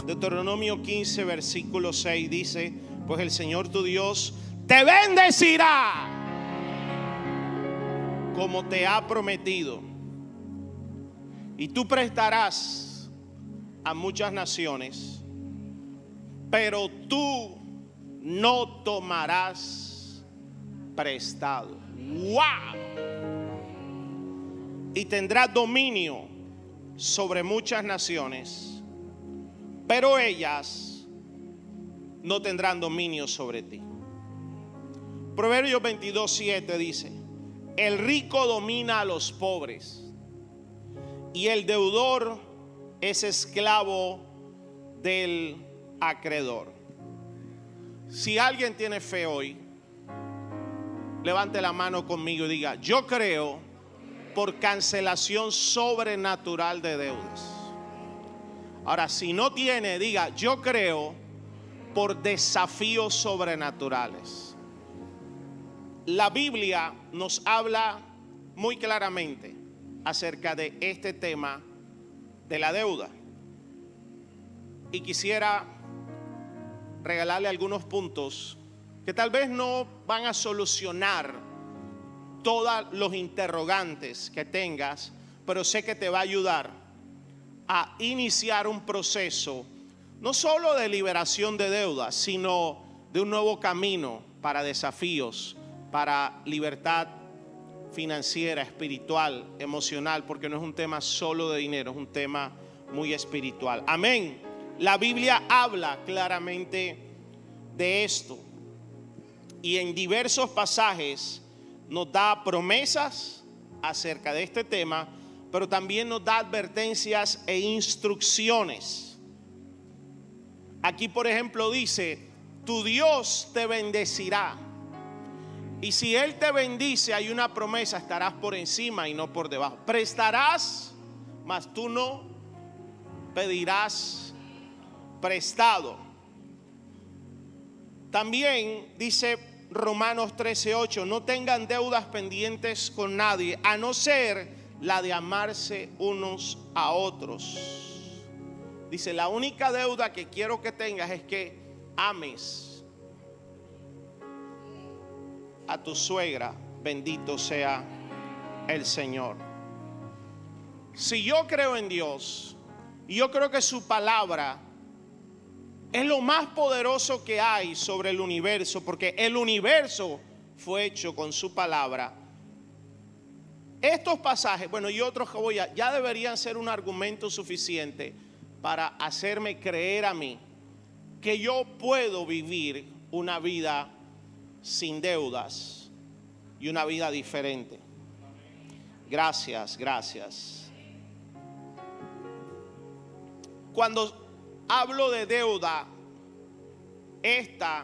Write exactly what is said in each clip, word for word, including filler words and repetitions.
Deuteronomio quince, versículo seis dice: pues el Señor tu Dios te bendecirá como te ha prometido, y tú prestarás a muchas naciones, pero tú no tomarás prestado. ¡Wow! Y tendrás dominio sobre muchas naciones, pero ellas no tendrán dominio sobre ti. Proverbios veintidós, siete dice: el rico domina a los pobres, y el deudor es esclavo del acreedor. Si alguien tiene fe hoy, levante la mano conmigo y diga: yo creo por cancelación sobrenatural de deudas. Ahora, si no tiene, diga: yo creo por desafíos sobrenaturales. La Biblia nos habla muy claramente acerca de este tema de la deuda, y quisiera regalarle algunos puntos que tal vez no van a solucionar todos los interrogantes que tengas, pero sé que te va a ayudar a iniciar un proceso no solo de liberación de deudas, sino de un nuevo camino para desafíos, para libertad financiera, espiritual, emocional, porque no es un tema solo de dinero, es un tema muy espiritual. Amén. La Biblia habla claramente de esto, y en diversos pasajes nos da promesas acerca de este tema, pero también nos da advertencias e instrucciones. Aquí, por ejemplo, dice: tu Dios te bendecirá. Y si Él te bendice, hay una promesa: estarás por encima y no por debajo. Prestarás, mas tú no pedirás prestado. También dice Romanos trece, ocho: no tengan deudas pendientes con nadie, a no ser la de amarse unos a otros. Dice: la única deuda que quiero que tengas es que ames a tu suegra. Bendito sea el Señor. Si yo creo en Dios, y yo creo que su palabra es lo más poderoso que hay sobre el universo, porque el universo fue hecho con su palabra. Estos pasajes, bueno, y otros que voy a, ya deberían ser un argumento suficiente para hacerme creer a mí que yo puedo vivir una vida sin deudas y una vida diferente. Gracias, gracias. Cuando hablo de deuda, esta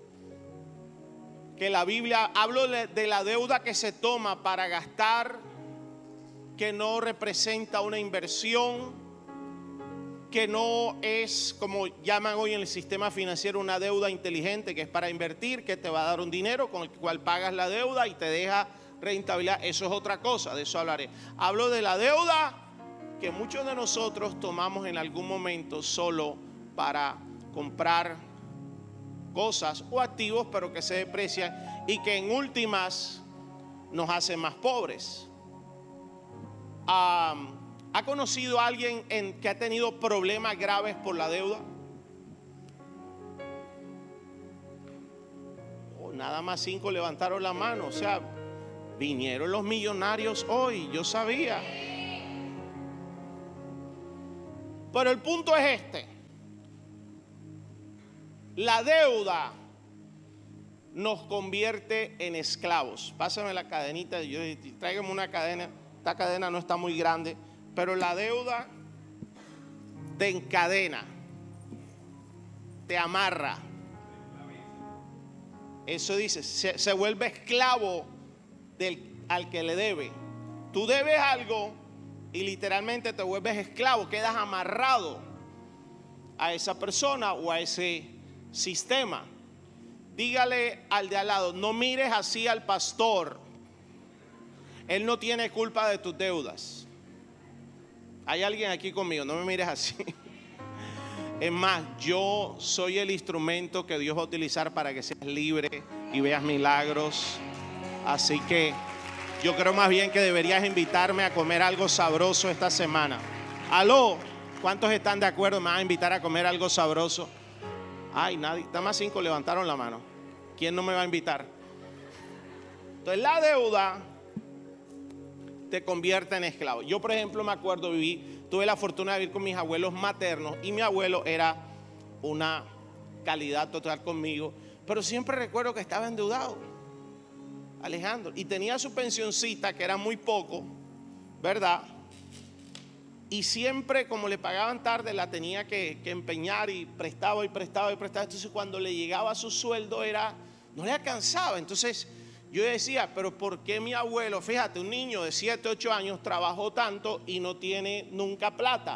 que la Biblia, hablo de la deuda que se toma para gastar, que no representa una inversión, que no es, como llaman hoy en el sistema financiero, una deuda inteligente, que es para invertir, que te va a dar un dinero con el cual pagas la deuda y te deja rentabilidad. Eso es otra cosa, de eso hablaré. Hablo de la deuda que muchos de nosotros tomamos en algún momento solo para comprar cosas o activos, pero que se deprecian y que en últimas nos hacen más pobres. Um, ¿Ha conocido a alguien en, que ha tenido problemas graves por la deuda? Oh, nada más cinco levantaron la mano. O sea, vinieron los millonarios hoy, yo sabía. Pero el punto es este: la deuda nos convierte en esclavos. Pásame la cadenita, yo, tráigame una cadena. Esta cadena no está muy grande, pero la deuda te encadena, te amarra. Eso dice, se, se vuelve esclavo del, al que le debe. Tú debes algo y literalmente te vuelves esclavo, quedas amarrado a esa persona o a ese sistema. Dígale al de al lado: no mires así al pastor, él no tiene culpa de tus deudas. Hay alguien aquí conmigo, no me mires así. Es más, yo soy el instrumento que Dios va a utilizar para que seas libre y veas milagros. Así que yo creo más bien que deberías invitarme a comer algo sabroso esta semana. Aló, ¿cuántos están de acuerdo? ¿Me van a invitar a comer algo sabroso? Ay, nadie, nada más cinco levantaron la mano. ¿Quién no me va a invitar? Entonces la deuda te convierte en esclavo. Yo, por ejemplo, me acuerdo, viví, tuve la fortuna de vivir con mis abuelos maternos y mi abuelo era una calidad total conmigo, pero siempre recuerdo que estaba endeudado, Alejandro, y tenía su pensioncita que era muy poco, ¿verdad? Y siempre, como le pagaban tarde, la tenía que, que empeñar y prestaba y prestaba y prestaba. Entonces cuando le llegaba su sueldo era, no le alcanzaba. Entonces yo decía, pero ¿por qué mi abuelo, fíjate, un niño de siete, ocho años trabajó tanto y no tiene nunca plata?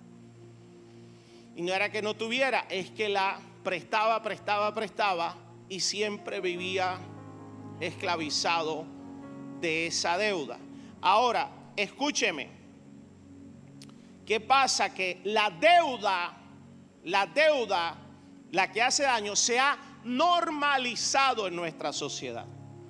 Y no era que no tuviera, es que la prestaba, prestaba, prestaba y siempre vivía esclavizado de esa deuda. Ahora, escúcheme, ¿qué pasa? Que la deuda, la deuda, la que hace daño, se ha normalizado en nuestra sociedad.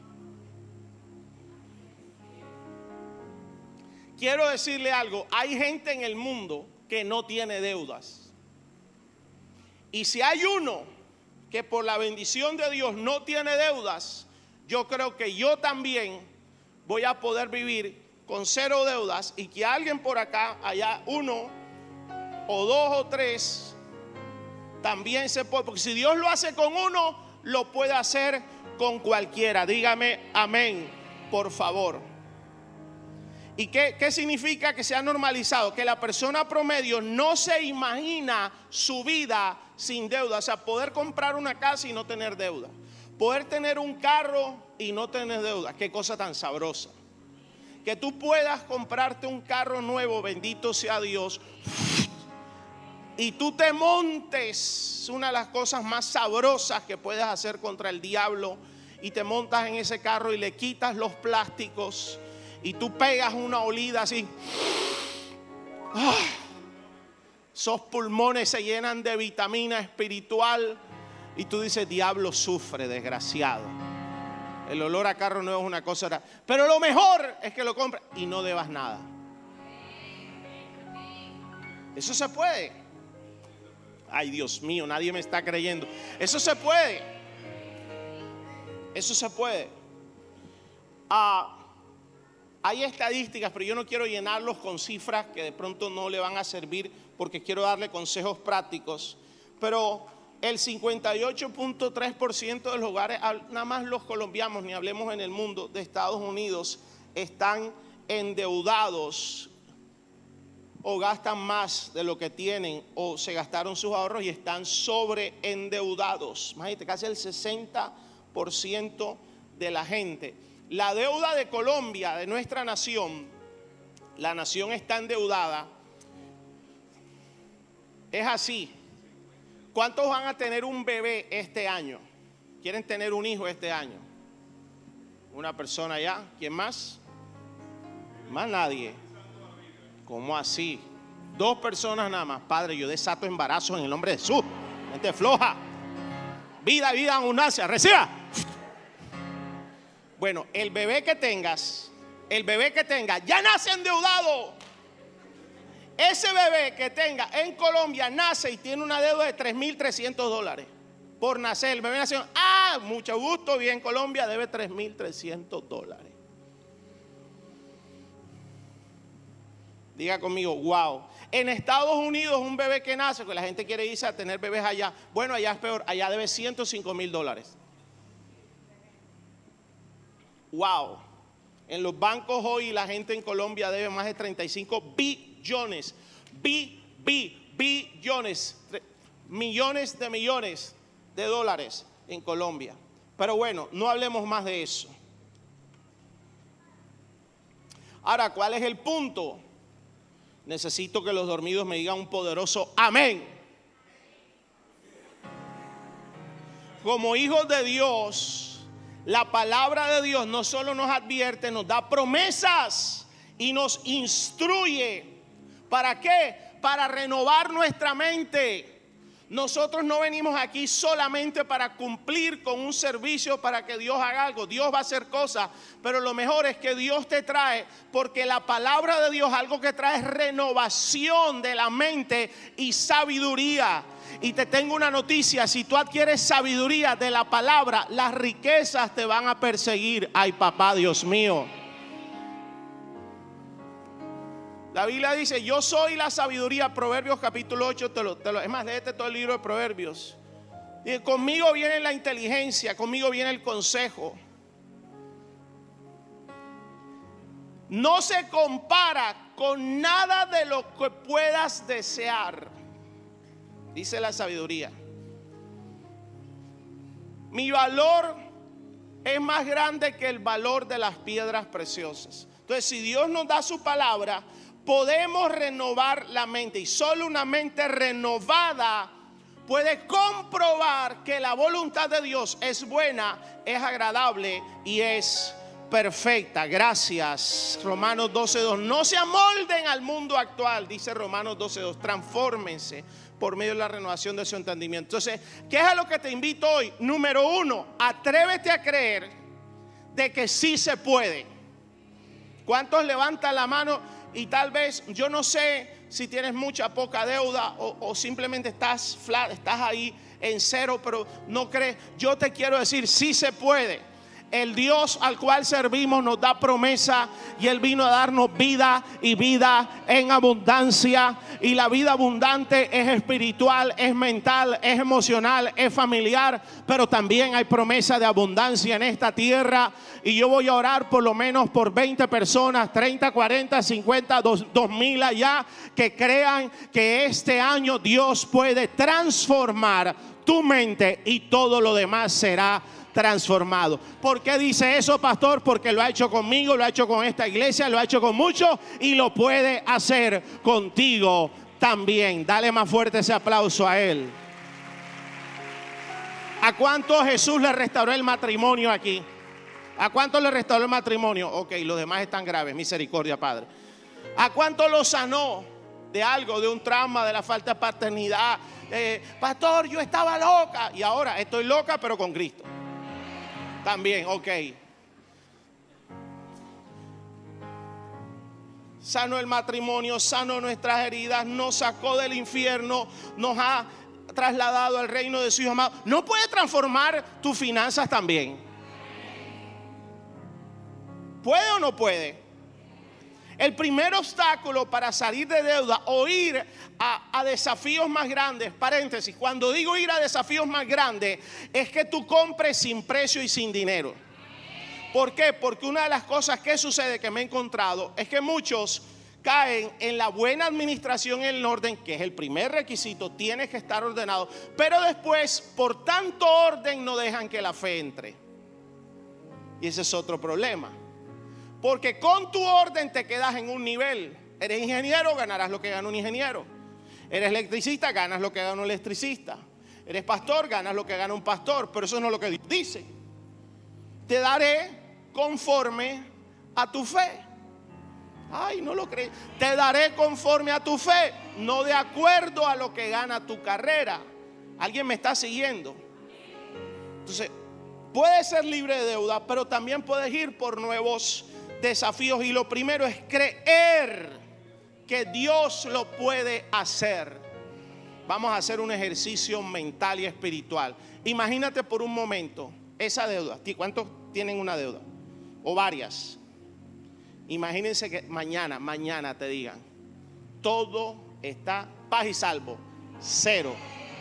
Quiero decirle algo, hay gente en el mundo que no tiene deudas. Y si hay uno que por la bendición de Dios no tiene deudas, yo creo que yo también voy a poder vivir con cero deudas, y que alguien por acá, haya uno o dos o tres, también se puede, porque si Dios lo hace con uno, lo puede hacer con cualquiera. Dígame amén, por favor. ¿Y qué, qué significa que se ha normalizado? Que la persona promedio no se imagina su vida sin deuda. O sea, poder comprar una casa y no tener deuda, poder tener un carro y no tener deuda. Qué cosa tan sabrosa. Que tú puedas comprarte un carro nuevo, bendito sea Dios, y tú te montes, una de las cosas más sabrosas que puedes hacer contra el diablo, y te montas en ese carro y le quitas los plásticos y tú pegas una olida así. ¡Ah! Esos pulmones se llenan de vitamina espiritual y tú dices, diablo, sufre, desgraciado. El olor a carro nuevo es una cosa, pero lo mejor es que lo compres y no debas nada. Eso se puede. Ay, Dios mío, nadie me está creyendo. Eso se puede. Eso se puede. Ah, hay estadísticas, pero yo no quiero llenarlos con cifras que de pronto no le van a servir, porque quiero darle consejos prácticos. Pero el cincuenta y ocho punto tres por ciento de los hogares, nada más los colombianos, ni hablemos en el mundo, de Estados Unidos, están endeudados o gastan más de lo que tienen o se gastaron sus ahorros y están sobreendeudados. Imagínate, casi el sesenta por ciento de la gente. La deuda de Colombia, de nuestra nación, la nación está endeudada. Es así. ¿Cuántos van a tener un bebé este año? ¿Quieren tener un hijo este año? Una persona ya. ¿Quién más? Más nadie. ¿Cómo así? Dos personas nada más. Padre, yo desato embarazos en el nombre de Jesús. Gente floja. Vida, vida, abundancia. Reciba. Bueno, el bebé que tengas, el bebé que tenga ya nace endeudado. Ese bebé que tenga en Colombia nace y tiene una deuda de tres mil trescientos dólares por nacer. El bebé nació, ah, mucho gusto, bien, Colombia debe tres mil trescientos dólares. Diga conmigo, wow. En Estados Unidos un bebé que nace, que la gente quiere irse a tener bebés allá, bueno, allá es peor, allá debe ciento cinco mil dólares. Wow. En los bancos hoy la gente en Colombia debe más de treinta y cinco billones. Bi, bi, billones. Millones de millones de dólares en Colombia. Pero bueno, no hablemos más de eso. Ahora, ¿cuál es el punto? Necesito que los dormidos me digan un poderoso amén. Como hijos de Dios, la palabra de Dios no solo nos advierte, nos da promesas y nos instruye. ¿Para qué? Para renovar nuestra mente. nosotros no venimos aquí solamente para cumplir con un servicio para que Dios haga algo. Dios va a hacer cosas, pero lo mejor es que Dios te trae, porque la palabra de Dios algo que trae es renovación de la mente y sabiduría. Y te tengo una noticia: si tú adquieres sabiduría de la palabra, las riquezas te van a perseguir. Ay, papá, Dios mío. La Biblia dice: yo soy la sabiduría. Proverbios capítulo ocho, te lo, te lo, es más, léete todo el libro de Proverbios. Y conmigo viene la inteligencia, conmigo viene el consejo. No se compara con nada de lo que puedas desear, dice la sabiduría. Mi valor es más grande que el valor de las piedras preciosas. Entonces, si Dios nos da su palabra, podemos renovar la mente, y solo una mente renovada puede comprobar que la voluntad de Dios es buena, es agradable y es perfecta. Gracias. Romanos doce dos. No se amolden al mundo actual, dice Romanos doce dos. Transfórmense por medio de la renovación de su entendimiento. Entonces, ¿qué es a lo que te invito hoy? Número uno, atrévete a creer de que sí se puede. ¿Cuántos levantan la mano? Y tal vez, yo no sé si tienes mucha, poca deuda o, o simplemente estás flat, estás ahí en cero, pero no crees. Yo te quiero decir, sí se puede. El Dios al cual servimos nos da promesa, y Él vino a darnos vida y vida en abundancia. Y la vida abundante es espiritual, es mental, es emocional, es familiar, pero también hay promesa de abundancia en esta tierra. Y yo voy a orar por lo menos por veinte personas, treinta, cuarenta, cincuenta, dos mil allá, que crean que este año Dios puede transformar tu mente y todo lo demás será transformado. ¿Por qué dice eso, pastor? Porque lo ha hecho conmigo, lo ha hecho con esta iglesia, lo ha hecho con muchos, y lo puede hacer contigo también. Dale más fuerte ese aplauso a Él. ¿A cuánto Jesús le restauró el matrimonio aquí? ¿A cuánto le restauró el matrimonio? Ok, los demás están graves. Misericordia, Padre. ¿A cuánto lo sanó de algo, de un trauma, de la falta de paternidad? Eh, pastor, yo estaba loca y ahora estoy loca, pero con Cristo. También, ok. Sanó el matrimonio, sanó nuestras heridas, nos sacó del infierno, nos ha trasladado al reino de su Hijo amado. ¿No puede transformar tus finanzas también? ¿Puede o no puede? El primer obstáculo para salir de deuda o ir a, a desafíos más grandes, paréntesis, cuando digo ir a desafíos más grandes, es que tú compres sin precio y sin dinero. ¿Por qué? Porque una de las cosas que sucede, que me he encontrado, es que muchos caen en la buena administración y el orden, que es el primer requisito, tienes que estar ordenado, pero después, por tanto orden, no dejan que la fe entre. Y ese es otro problema. Porque con tu orden te quedas en un nivel. Eres ingeniero, ganarás lo que gana un ingeniero. Eres electricista, ganas lo que gana un electricista. Eres pastor, ganas lo que gana un pastor. Pero eso no es lo que Dios dice. Te daré conforme a tu fe. Ay, no lo crees. Te daré conforme a tu fe, no de acuerdo a lo que gana tu carrera. ¿Alguien me está siguiendo? Entonces, puedes ser libre de deuda, pero también puedes ir por nuevos desafíos, y lo primero es creer que Dios lo puede hacer. Vamos a hacer un ejercicio mental y espiritual. Imagínate por un momento esa deuda. ¿Cuántos tienen una deuda? O varias. Imagínense que mañana, mañana te digan: todo está paz y salvo, cero.